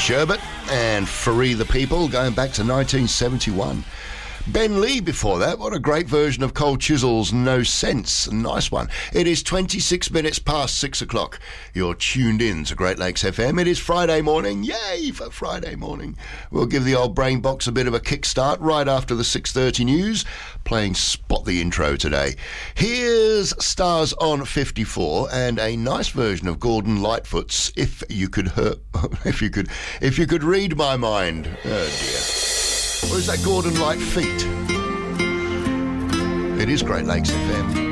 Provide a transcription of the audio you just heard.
Sherbet and Free the People, going back to 1971. Ben Lee before that. What a great version of Cold Chisel's No Sense. Nice one. It is 26 minutes past 6 o'clock. You're tuned in to Great Lakes FM. It is Friday morning. Yay for Friday morning. We'll give the old brain box a bit of a kickstart right after the 6:30 news, playing Spot the Intro today. Here's Stars on 54 and a nice version of Gordon Lightfoot's If You Could Read My Mind. Oh dear. Or is that Gordon Light Feet? It is Great Lakes FM.